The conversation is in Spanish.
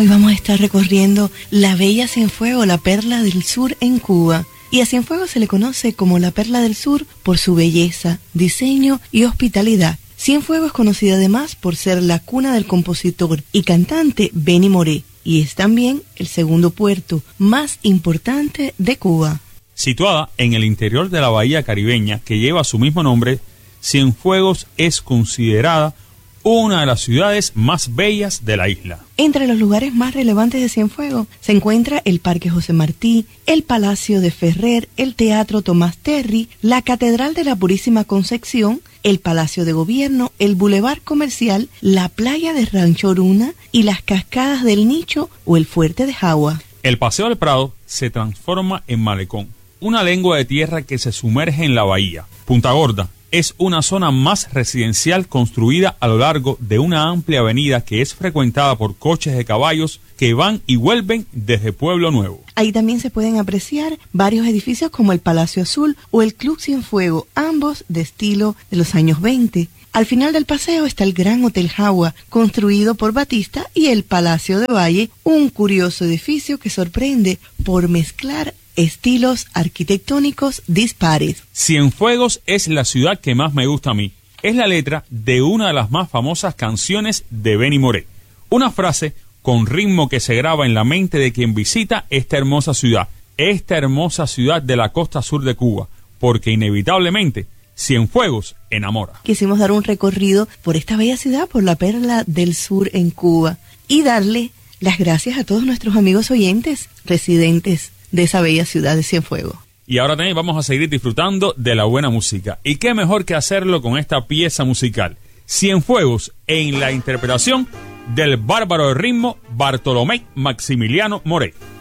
Hoy vamos a estar recorriendo la bella Cienfuegos, la perla del sur en Cuba. Y a Cienfuegos se le conoce como la perla del sur por su belleza, diseño y hospitalidad. Cienfuegos es conocida además por ser la cuna del compositor y cantante Benny Moré, y es también el segundo puerto más importante de Cuba. Situada en el interior de la bahía caribeña que lleva su mismo nombre, Cienfuegos es considerada una de las ciudades más bellas de la isla. Entre los lugares más relevantes de Cienfuegos se encuentra el Parque José Martí, el Palacio de Ferrer, el Teatro Tomás Terry, la Catedral de la Purísima Concepción, el Palacio de Gobierno, el Boulevard Comercial, la playa de Rancho Oruna y las cascadas del Nicho o el Fuerte de Jagua. El Paseo del Prado se transforma en malecón, una lengua de tierra que se sumerge en la bahía. Punta Gorda es una zona más residencial construida a lo largo de una amplia avenida que es frecuentada por coches de caballos que van y vuelven desde Pueblo Nuevo. Ahí también se pueden apreciar varios edificios como el Palacio Azul o el Club Cienfuegos, ambos de estilo de los años 20. Al final del paseo está el Gran Hotel Jagua, construido por Batista, y el Palacio de Valle, un curioso edificio que sorprende por mezclar estilos arquitectónicos dispares. Cienfuegos es la ciudad que más me gusta a mí. Es la letra de una de las más famosas canciones de Benny Moré. Una frase con ritmo que se graba en la mente de quien visita esta hermosa ciudad de la costa sur de Cuba, porque inevitablemente Cienfuegos enamora. Quisimos dar un recorrido por esta bella ciudad, por la perla del sur en Cuba, y darle las gracias a todos nuestros amigos oyentes, residentes de esa bella ciudad de Cienfuegos. Y ahora también vamos a seguir disfrutando de la buena música. Y qué mejor que hacerlo con esta pieza musical, Cienfuegos, en la interpretación del bárbaro de ritmo Bartolomé Maximiliano Moré.